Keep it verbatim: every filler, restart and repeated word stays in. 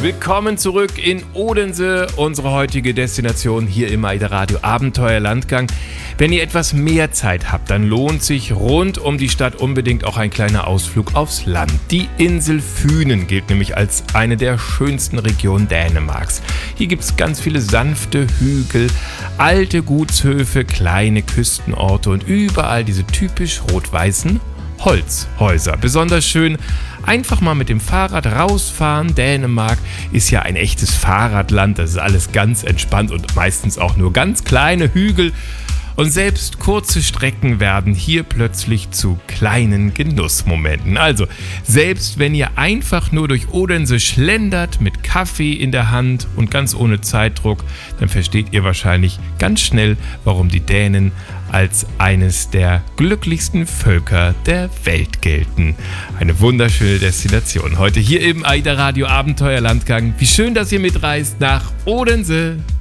Willkommen zurück in Odense, unsere heutige Destination hier im AIDA Radio Abenteuerlandgang. Wenn ihr etwas mehr Zeit habt, dann lohnt sich rund um die Stadt unbedingt auch ein kleiner Ausflug aufs Land. Die Insel Fünen gilt nämlich als eine der schönsten Regionen Dänemarks. Hier gibt es ganz viele sanfte Hügel, alte Gutshöfe, kleine Küstenorte und überall diese typisch rot-weißen Holzhäuser. Besonders schön, einfach mal mit dem Fahrrad rausfahren. Dänemark ist ja ein echtes Fahrradland. Das ist alles ganz entspannt und meistens auch nur ganz kleine Hügel. Und selbst kurze Strecken werden hier plötzlich zu kleinen Genussmomenten. Also, selbst wenn ihr einfach nur durch Odense schlendert mit Kaffee in der Hand und ganz ohne Zeitdruck, dann versteht ihr wahrscheinlich ganz schnell, warum die Dänen als eines der glücklichsten Völker der Welt gelten. Eine wunderschöne Destination. Heute hier im AIDA Radio Abenteuerlandgang. Wie schön, dass ihr mitreist nach Odense.